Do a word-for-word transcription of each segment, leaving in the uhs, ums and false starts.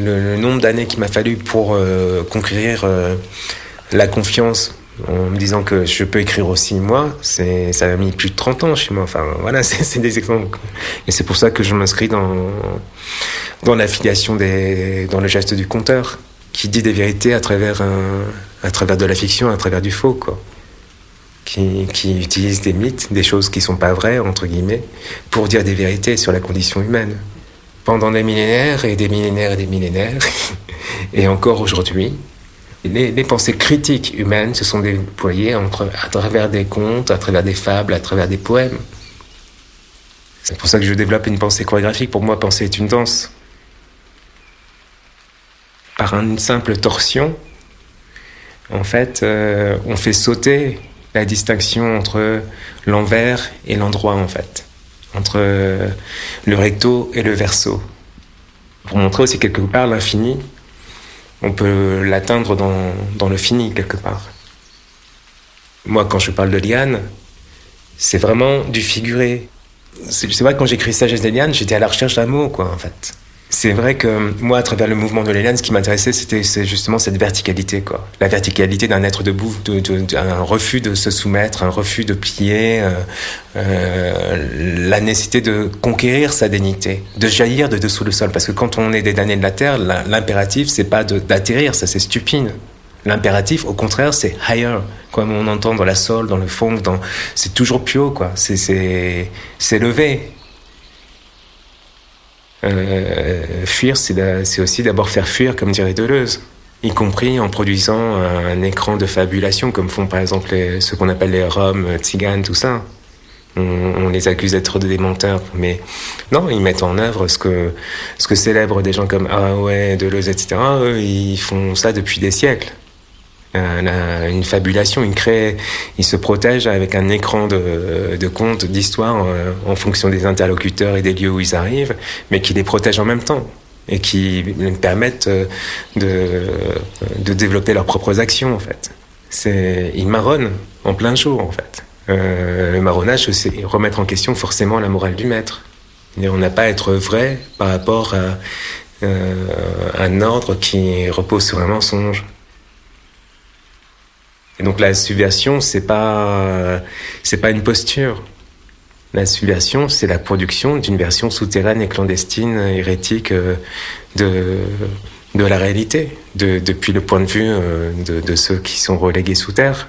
le, le nombre d'années qu'il m'a fallu pour euh, conquérir euh, la confiance en me disant que je peux écrire aussi moi, c'est, ça a mis plus de trente ans chez moi. Enfin, voilà, c'est, c'est des exemples. Et c'est pour ça que je m'inscris dans, dans l'affiliation des, dans le geste du conteur, qui dit des vérités à travers, un, à travers de la fiction, à travers du faux, quoi. Qui, qui utilise des mythes, des choses qui sont pas vraies, entre guillemets, pour dire des vérités sur la condition humaine. Pendant des millénaires et des millénaires et des millénaires, et encore aujourd'hui, les, les pensées critiques humaines se sont déployées entre, à travers des contes, à travers des fables, à travers des poèmes. C'est pour ça que je développe une pensée chorégraphique. Pour moi, penser est une danse. Par une simple torsion, en fait, euh, on fait sauter la distinction entre l'envers et l'endroit, en fait. Entre euh, le recto et le verso. Pour montrer aussi quelque part l'infini, on peut l'atteindre dans, dans le fini, quelque part. Moi, quand je parle de liane, c'est vraiment du figuré. C'est, c'est vrai que quand j'écris Sagesse des lianes, j'étais à la recherche d'un mot, quoi, en fait. C'est vrai que moi, à travers le mouvement de les lianes, ce qui m'intéressait, c'était c'est justement cette verticalité, quoi. La verticalité d'un être debout, de, de, de, un refus de se soumettre, un refus de plier, euh, euh, la nécessité de conquérir sa dignité, de jaillir de dessous le sol. Parce que quand on est des damnés de la terre, l'impératif, c'est pas de, d'atterrir, ça c'est stupide. L'impératif, au contraire, c'est higher, comme on entend dans la soul, dans le funk, dans... c'est toujours plus haut, quoi. C'est, c'est, c'est levé. Euh, fuir, c'est, la, c'est aussi d'abord faire fuir, comme dirait Deleuze, y compris en produisant un, un écran de fabulation, comme font par exemple les, ce qu'on appelle les Roms, Tziganes, tout ça. On, on les accuse d'être des menteurs, mais non, ils mettent en œuvre ce que, ce que célèbrent des gens comme Ah ouais, Deleuze, et cetera. Eux, ils font ça depuis des siècles. Euh, une fabulation, ils créent, ils se protègent avec un écran de, de contes, d'histoires euh, en fonction des interlocuteurs et des lieux où ils arrivent, mais qui les protègent en même temps et qui leur permettent de, de développer leurs propres actions, en fait. C'est, ils marronnent en plein jour, en fait. Euh, le marronnage, c'est remettre en question forcément la morale du maître. Et on n'a pas à être vrai par rapport à euh, un ordre qui repose sur un mensonge. Et donc la subversion, c'est pas, c'est pas une posture. La subversion, c'est la production d'une version souterraine et clandestine, hérétique de, de la réalité, de, depuis le point de vue de, de ceux qui sont relégués sous terre.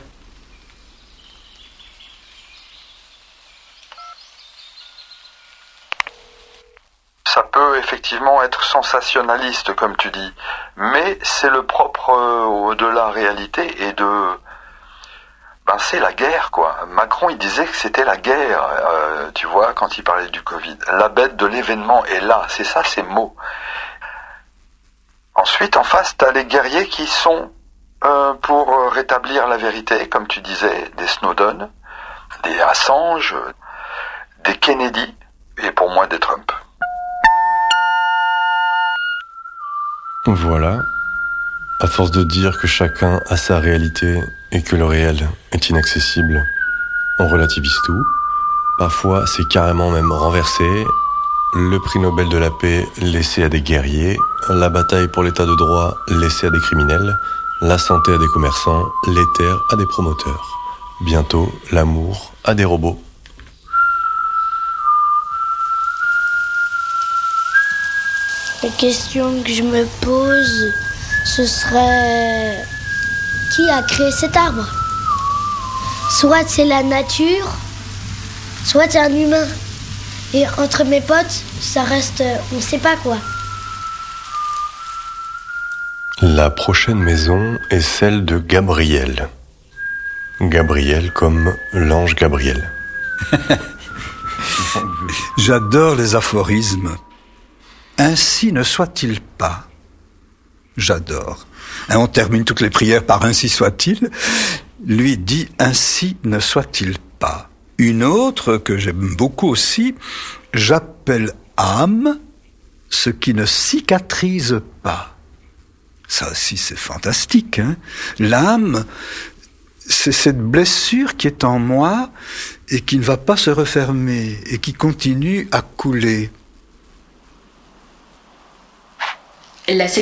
Ça peut effectivement être sensationnaliste, comme tu dis, mais c'est le propre de la réalité et de... Ben c'est la guerre, quoi. Macron, il disait que c'était la guerre, euh, tu vois, quand il parlait du Covid. La bête de l'événement est là, c'est ça, ces mots. Ensuite, en face, t'as les guerriers qui sont euh, pour rétablir la vérité, comme tu disais, des Snowden, des Assange, des Kennedy, et pour moi, des Trump. Voilà. À force de dire que chacun a sa réalité et que le réel est inaccessible, on relativise tout. Parfois, c'est carrément même renversé. Le prix Nobel de la paix laissé à des guerriers, la bataille pour l'état de droit laissée à des criminels, la santé à des commerçants, les terres à des promoteurs. Bientôt, l'amour à des robots. La question que je me pose, ce serait... Qui a créé cet arbre ? Soit c'est la nature, soit c'est un humain. Et entre mes potes, ça reste... on ne sait pas quoi. La prochaine maison est celle de Gabriel. Gabriel comme l'ange Gabriel. J'adore les aphorismes. Ainsi ne soit-il pas. J'adore. Et on termine toutes les prières par ainsi soit-il. Lui dit ainsi ne soit-il pas. Une autre que j'aime beaucoup aussi, j'appelle âme ce qui ne cicatrise pas. Ça aussi c'est fantastique, hein. L'âme, c'est cette blessure qui est en moi et qui ne va pas se refermer et qui continue à couler. La